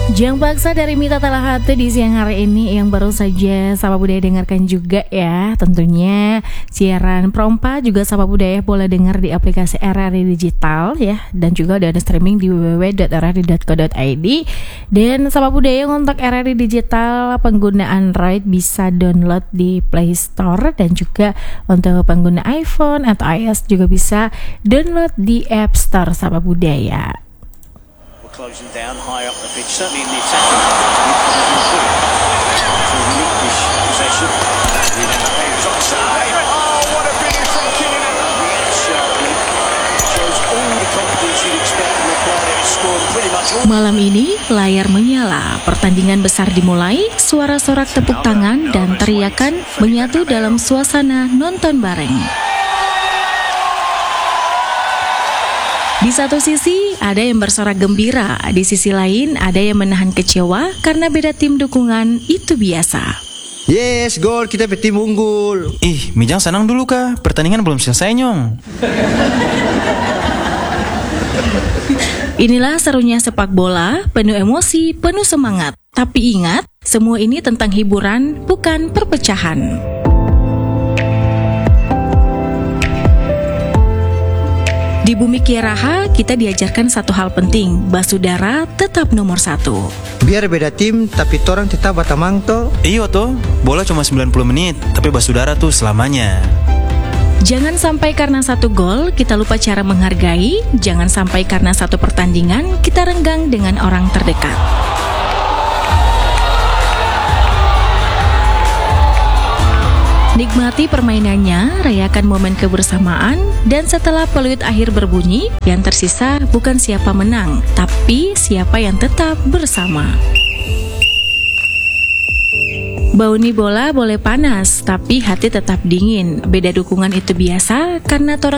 Jang Paksa dari Mita Talahatu di siang hari ini yang baru saja Sapa Budaya dengarkan juga ya. Tentunya siaran Prompa juga Sapa Budaya boleh dengar di aplikasi RRI Digital ya. Dan juga udah ada streaming di www.rri.co.id. Dan Sapa Budaya untuk RRI Digital pengguna Android bisa download di Play Store. Dan juga untuk pengguna iPhone atau iOS juga bisa download di App Store Sapa Budaya. Closing down high up the pitch, certainly in the attacking possession. Oh, what a finish from Kylian! Reacts sharply, shows all the confidence you'd expect from a player that has scored pretty much all. Malam ini layar menyala, pertandingan besar dimulai, suara sorak tepuk tangan dan teriakan menyatu dalam suasana nonton bareng. Di satu sisi ada yang bersorak gembira, di sisi lain ada yang menahan kecewa karena beda tim dukungan itu biasa. Yes, gol, kita tim unggul. Ih, Mijang senang dulu kah? Pertandingan belum selesai nyong. Inilah serunya sepak bola, penuh emosi, penuh semangat. Tapi ingat, semua ini tentang hiburan, bukan perpecahan. Di Bumi Kiaraha, kita diajarkan satu hal penting, basudara tetap nomor 1. Biar beda tim, tapi torang tetap batamang toh. Iyo toh, bola cuma 90 menit, tapi basudara tuh selamanya. Jangan sampai karena satu gol, kita lupa cara menghargai. Jangan sampai karena satu pertandingan, kita renggang dengan orang terdekat. Nikmati permainannya, rayakan momen kebersamaan, dan setelah peluit akhir berbunyi, yang tersisa bukan siapa menang, tapi siapa yang tetap bersama. Bauni bola boleh panas, tapi hati tetap dingin. Beda dukungan itu biasa, karena